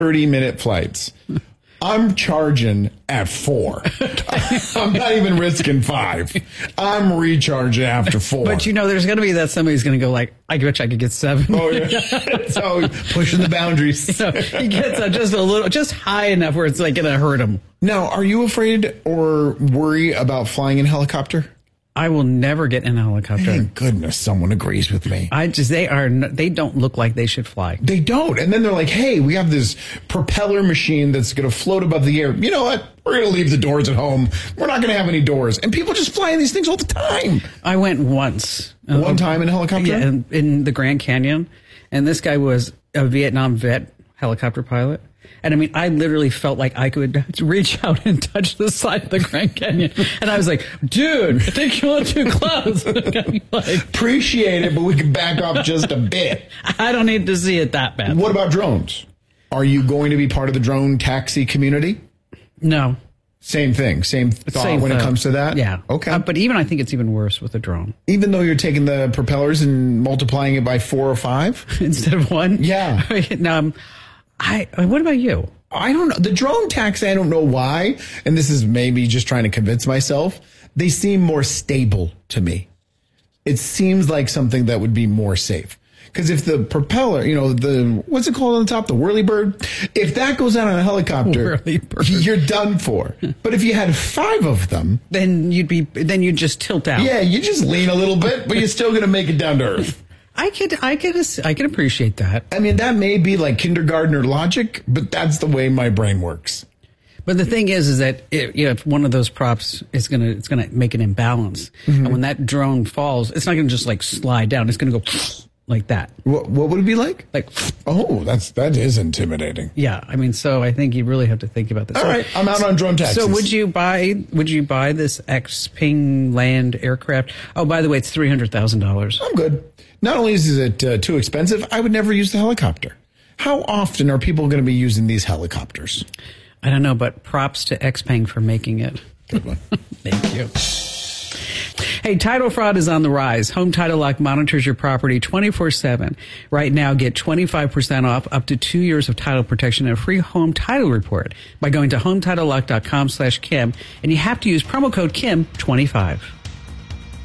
30-minute flights. I'm charging at 4. I'm not even risking 5. I'm recharging after 4. But there's going to be that somebody's going to go like, I bet I could get 7. Oh, yeah. So pushing the boundaries. He gets just high enough where it's like going to hurt him. Now, are you afraid or worry about flying in helicopter? I will never get in a helicopter. Thank goodness someone agrees with me. They don't look like they should fly. They don't. And then they're like, hey, we have this propeller machine that's going to float above the air. You know what? We're going to leave the doors at home. We're not going to have any doors. And people just fly in these things all the time. I went once. One time in a helicopter? Yeah, in the Grand Canyon. And this guy was a Vietnam vet helicopter pilot. And I mean, I literally felt like I could reach out and touch the side of the Grand Canyon. And I was like, dude, I think you're too close. Appreciate it, but we can back off just a bit. I don't need to see it that bad. What about drones? Are you going to be part of the drone taxi community? No. Same thing. Same thought when it comes to that? Yeah. Okay. But I think it's even worse with a drone. Even though you're taking the propellers and multiplying it by 4 or 5? Instead of 1? Yeah. No, what about you? I don't know. The drone taxi, I don't know why, and this is maybe just trying to convince myself, they seem more stable to me. It seems like something that would be more safe. Because if the propeller, what's it called on the top? The whirlybird? If that goes out on a helicopter, you're done for. But if you had 5 of them, then you'd just tilt out. Yeah, you just lean a little bit, but you're still going to make it down to earth. I could appreciate that. I mean, that may be like kindergartner logic, but that's the way my brain works. But the thing is that if one of those props is it's gonna make an imbalance, and when that drone falls, it's not gonna just like slide down. It's gonna go like that. What would it be like? Like, oh, that is intimidating. Yeah, I mean, so I think you really have to think about this. All right, I'm out on drone taxis. So would you buy this Xpeng Land aircraft? Oh, by the way, it's $300,000. I'm good. Not only is it too expensive, I would never use the helicopter. How often are people going to be using these helicopters? I don't know, but props to Xpeng for making it. Good one. Thank you. Hey, title fraud is on the rise. Home Title Lock monitors your property 24/7. Right now, get 25% off up to 2 years of title protection and a free home title report by going to HometitleLock.com/Kim, and you have to use promo code Kim25.